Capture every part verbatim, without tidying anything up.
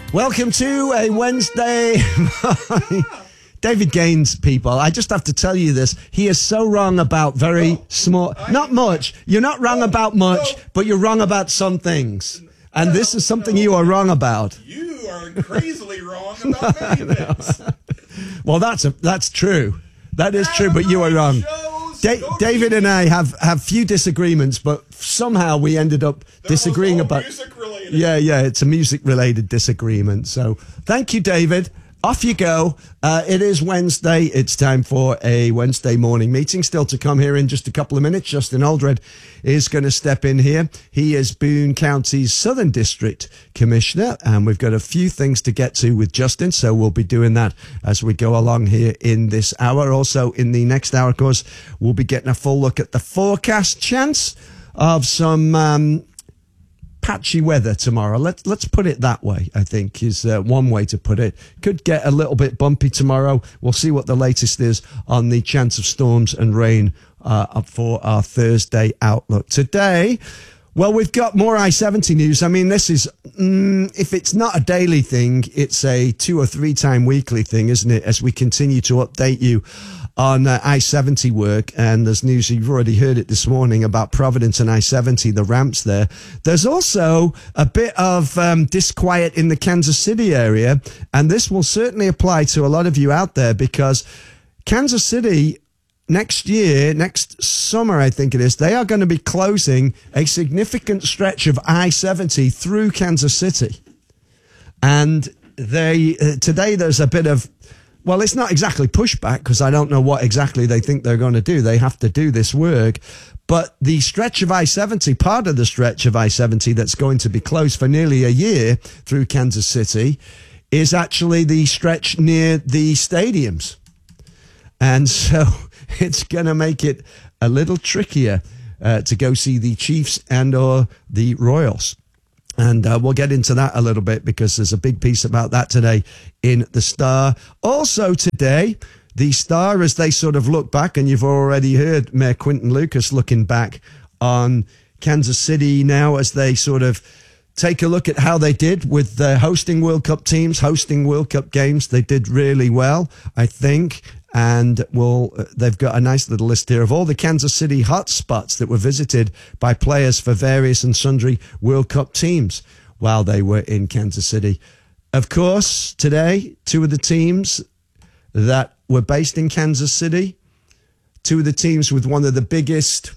Welcome to a Wednesday. David Gaines, people, I just have to tell you this. He is so wrong about very no, small... I, not much. You're not wrong no, about much, no. but you're wrong about some things. And no, this is something no. you are wrong about. You are crazily wrong about many things. Well, that's, a, that's true. That is true, but you are wrong. Da- David and I have, have few disagreements, but somehow we ended up that disagreeing was all about... music related. Yeah, yeah, it's a music-related disagreement. So thank you, David. Off you go. Uh, it is Wednesday. It's time for a Wednesday morning meeting. Still to come here in just a couple of minutes. Justin Aldred is going to step in here. He is Boone County's Southern District Commissioner, and we've got a few things to get to with Justin, so we'll be doing that as we go along here in this hour. Also, in the next hour, of course, we'll be getting a full look at the forecast. Chance of some... Um, patchy weather tomorrow. Let's let's put it that way, I think, is uh, one way to put it. Could get a little bit bumpy tomorrow. We'll see what the latest is on the chance of storms and rain uh, for our Thursday outlook. Today, well, we've got more I seventy news. I mean, this is, mm, if it's not a daily thing, it's a two or three time weekly thing, isn't it? As we continue to update you on uh, I seventy work, and there's news, you've already heard it this morning, about Providence and I seventy, the ramps there. There's also a bit of um, disquiet in the Kansas City area, and this will certainly apply to a lot of you out there, because Kansas City next year, next summer, I think it is, they are going to be closing a significant stretch of I seventy through Kansas City. And they uh, today there's a bit of, well, it's not exactly pushback, because I don't know what exactly they think they're going to do. They have to do this work. But the stretch of I seventy, part of the stretch of I seventy that's going to be closed for nearly a year through Kansas City is actually the stretch near the stadiums. And so it's going to make it a little trickier uh, to go see the Chiefs and or the Royals. And uh, we'll get into that a little bit, because there's a big piece about that today in the Star. Also today, the Star, as they sort of look back, and you've already heard Mayor Quinton Lucas looking back on Kansas City now as they sort of take a look at how they did with uh, hosting World Cup teams, hosting World Cup games. They did really well, I think. And we'll, uh, they've got a nice little list here of all the Kansas City hotspots that were visited by players for various and sundry World Cup teams while they were in Kansas City. Of course, today, two of the teams that were based in Kansas City, two of the teams with one of the biggest,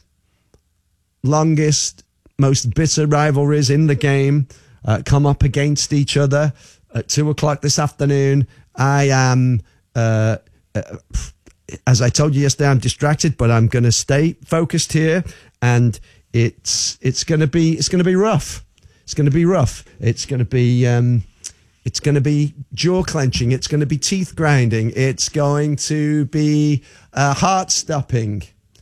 longest, most bitter rivalries in the game, uh, come up against each other at two o'clock this afternoon. I am... Uh, Uh, as I told you yesterday, I'm distracted, but I'm going to stay focused here, and it's it's going to be it's going to be rough. It's going to be rough. It's going to be um, it's going to be jaw clenching. It's going to be teeth grinding. It's going to be uh, heart stopping,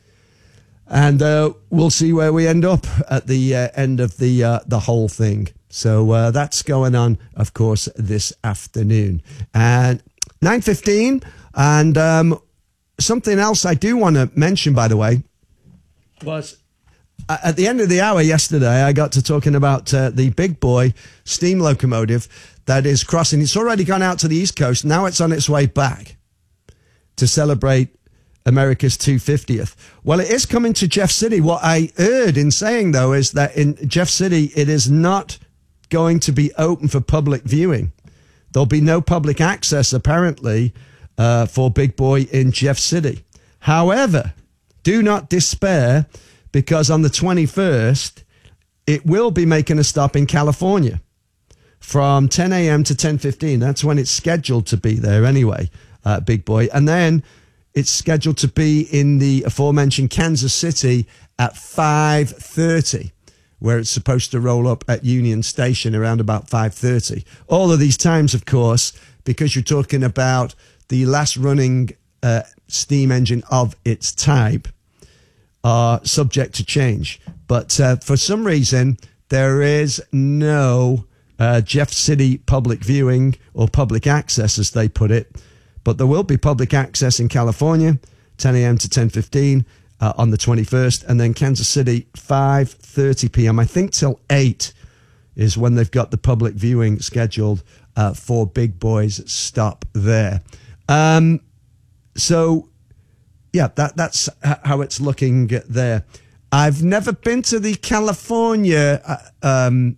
and uh, we'll see where we end up at the uh, end of the uh, the whole thing. So uh, that's going on, of course, this afternoon. And nine fifteen. And um, something else I do want to mention, by the way, was uh, at the end of the hour yesterday, I got to talking about uh, the big boy steam locomotive that is crossing. It's already gone out to the East Coast. Now it's on its way back to celebrate America's two hundred fiftieth. Well, it is coming to Jeff City. What I heard in saying, though, is that in Jeff City, it is not going to be open for public viewing. There'll be no public access, apparently, Uh, for Big Boy in Jeff City. However, do not despair, because on the twenty-first, it will be making a stop in California from ten a.m. to ten fifteen. That's when it's scheduled to be there anyway, uh, Big Boy. And then it's scheduled to be in the aforementioned Kansas City at five thirty, where it's supposed to roll up at Union Station around about five thirty. All of these times, of course, because you're talking about the last running uh, steam engine of its type, are subject to change. But uh, for some reason, there is no uh, Jeff City public viewing or public access, as they put it. But there will be public access in California, ten a.m. to ten fifteen uh, on the twenty-first, and then Kansas City, five thirty p.m., I think till eight is when they've got the public viewing scheduled uh, for Big Boys Stop there. Um, so, yeah, that that's how it's looking there. I've never been to the California. Uh, um,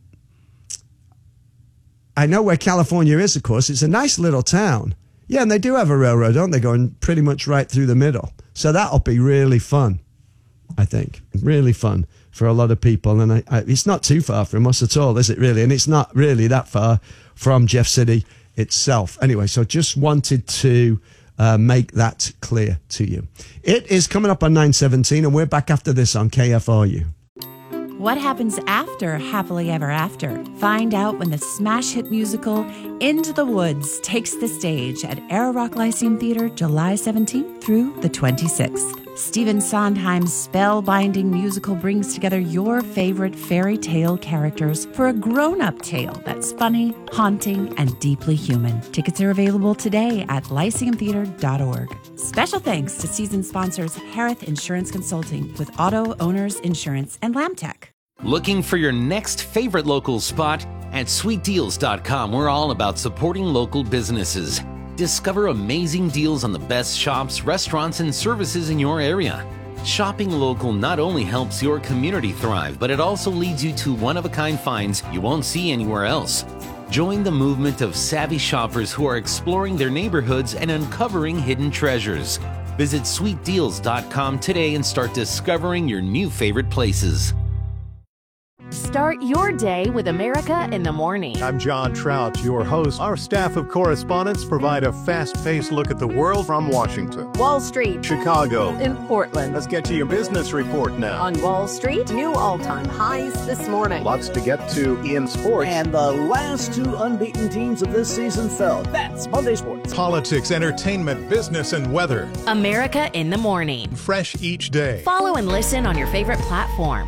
I know where California is, of course. It's a nice little town. Yeah, and they do have a railroad, don't they, going pretty much right through the middle. So that'll be really fun, I think. Really fun for a lot of people. And I, I, it's not too far from us at all, is it really? And it's not really that far from Jeff City itself. Anyway, so just wanted to uh, make that clear to you. It is coming up on nine seventeen, and we're back after this on K F R U. What happens after Happily Ever After? Find out when the smash hit musical Into the Woods takes the stage at Air Rock Lyceum Theater July seventeenth through the twenty-sixth. Stephen Sondheim's spellbinding musical brings together your favorite fairy tale characters for a grown-up tale that's funny, haunting, and deeply human. Tickets are available today at lyceum theater dot org. Special thanks to season sponsors Harith Insurance Consulting with Auto Owners Insurance and Lamtech. Looking for your next favorite local spot? At sweet deals dot com, we're all about supporting local businesses. Discover amazing deals on the best shops, restaurants, and services in your area. Shopping local not only helps your community thrive, but it also leads you to one-of-a-kind finds you won't see anywhere else. Join the movement of savvy shoppers who are exploring their neighborhoods and uncovering hidden treasures. Visit sweet deals dot com today and start discovering your new favorite places. Start your day with America in the Morning. I'm John Trout, your host. Our staff of correspondents provide a fast-paced look at the world from Washington, Wall Street, Chicago, in Portland. Let's get to your business report now. On Wall Street, new all-time highs this morning. Lots to get to in sports. And the last two unbeaten teams of this season fell. That's Monday Sports. Politics, entertainment, business, and weather. America in the Morning. Fresh each day. Follow and listen on your favorite platform.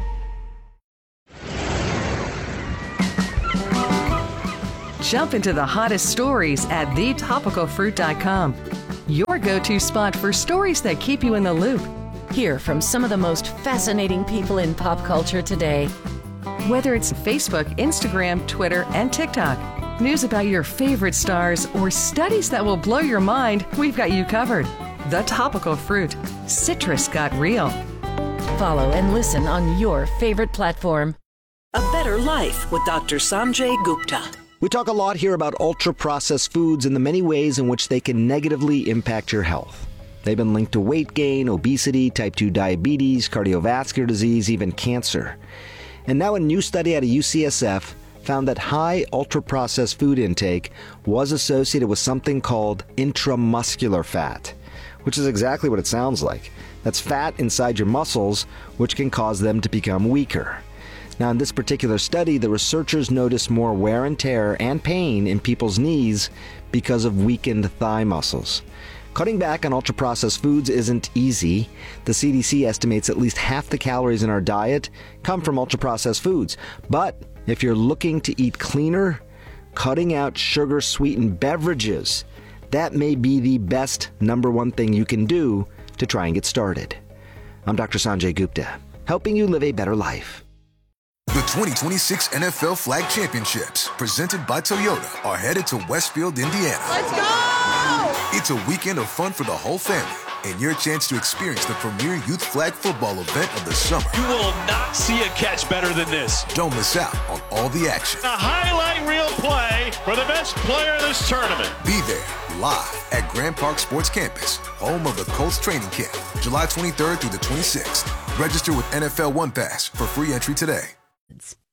Jump into the hottest stories at the topical fruit dot com. Your go-to spot for stories that keep you in the loop. Hear from some of the most fascinating people in pop culture today. Whether it's Facebook, Instagram, Twitter, and TikTok, news about your favorite stars, or studies that will blow your mind, we've got you covered. The Topical Fruit. Citrus got real. Follow and listen on your favorite platform. A Better Life with Doctor Sanjay Gupta. We talk a lot here about ultra-processed foods and the many ways in which they can negatively impact your health. They've been linked to weight gain, obesity, type two diabetes, cardiovascular disease, even cancer. And now a new study out of U C S F found that high ultra-processed food intake was associated with something called intramuscular fat, which is exactly what it sounds like. That's fat inside your muscles, which can cause them to become weaker. Now, in this particular study, the researchers noticed more wear and tear and pain in people's knees because of weakened thigh muscles. Cutting back on ultra-processed foods isn't easy. The C D C estimates at least half the calories in our diet come from ultra-processed foods. But if you're looking to eat cleaner, cutting out sugar-sweetened beverages, that may be the best number one thing you can do to try and get started. I'm Doctor Sanjay Gupta, helping you live a better life. The twenty twenty-six N F L Flag Championships, presented by Toyota, are headed to Westfield, Indiana. Let's go! It's a weekend of fun for the whole family, and your chance to experience the premier youth flag football event of the summer. You will not see a catch better than this. Don't miss out on all the action. A highlight reel play for the best player of this tournament. Be there, live at Grand Park Sports Campus, home of the Colts training camp, July twenty-third through the twenty-sixth. Register with N F L One Pass for free entry today.